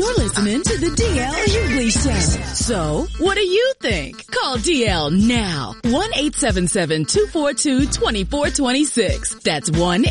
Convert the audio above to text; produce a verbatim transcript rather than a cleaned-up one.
You're listening to the D L Hughley Show. So, what do you think? Call D L now. one eight seven seven, two four two, two four two six. That's one